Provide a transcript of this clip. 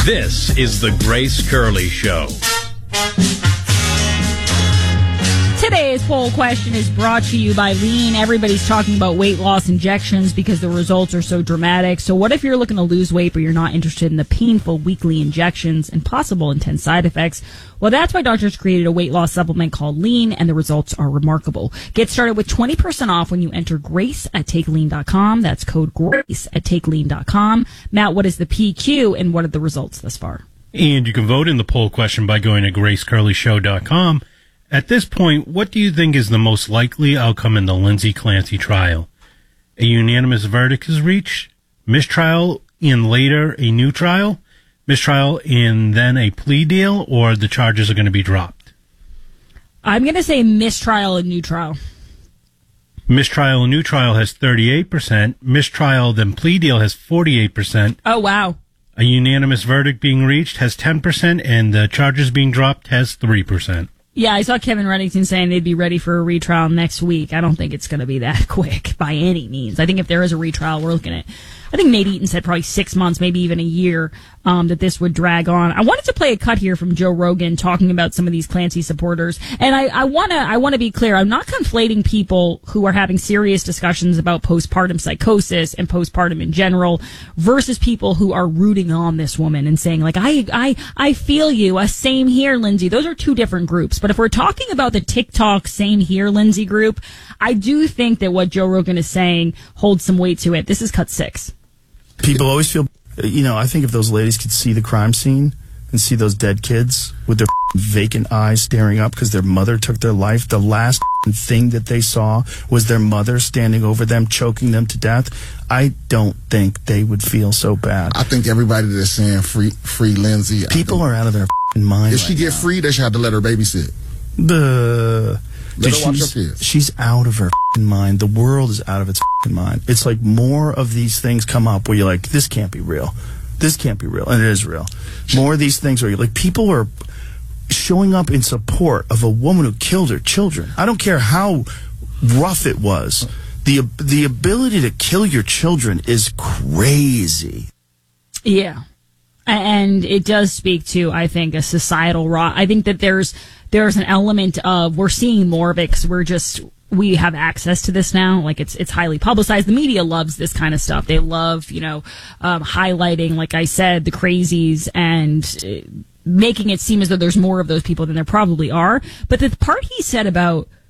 This is the Grace Curley Show. Today's poll question is brought to you by Lean. Everybody's talking about weight loss injections because the results are so dramatic. So what if you're looking to lose weight but you're not interested in the painful weekly injections and possible intense side effects? Well, that's why doctors created a weight loss supplement called Lean, and the results are remarkable. Get started with 20% off when you enter GRACE at TakeLean.com. That's code GRACE at TakeLean.com. Matt, what is the PQ and what are the results thus far? And you can vote in the poll question by going to GraceCurleyShow.com. At this point, what do you think is the most likely outcome in the Lindsay Clancy trial? A unanimous verdict is reached, mistrial and later a new trial, mistrial and then a plea deal, or the charges are going to be dropped? I'm going to say mistrial and new trial. Mistrial and new trial has 38%. Mistrial then plea deal has 48%. Oh, wow. A unanimous verdict being reached has 10%, and the charges being dropped has 3%. Yeah, I saw Kevin Reddington saying they'd be ready for a retrial next week. I don't think it's going to be that quick by any means. I think if there is a retrial, we're looking at, I think Nate Eaton said probably 6 months, maybe even a year, that this would drag on. I wanted to play a cut here from Joe Rogan talking about some of these Clancy supporters. And I want to be clear. I'm not conflating people who are having serious discussions about postpartum psychosis and postpartum in general versus people who are rooting on this woman and saying like, I feel you. Same here, Lindsay. Those are two different groups. But if we're talking about the TikTok same here, Lindsay group, I do think that what Joe Rogan is saying holds some weight to it. This is cut 6. People always feel, I think if those ladies could see the crime scene and see those dead kids with their vacant eyes staring up because their mother took their life, the last thing that they saw was their mother standing over them, choking them to death, I don't think they would feel so bad. I think everybody that's saying free Lindsay. People are out of their mind. If she get free, they should have to let her babysit. Let her watch her kids. She's out of her mind. The world is out of its mind. It's like more of these things come up where you're like, this can't be real. This can't be real. And it is real. More of these things where you're like, people are showing up in support of a woman who killed her children. I don't care how rough it was. The ability to kill your children is crazy. Yeah. And it does speak to, I think, a societal rot. I think that there's an element of, we're seeing more of it because we have access to this now. Like it's highly publicized. The media loves this kind of stuff. They love, highlighting, like I said, the crazies and making it seem as though there's more of those people than there probably are. But the part he said about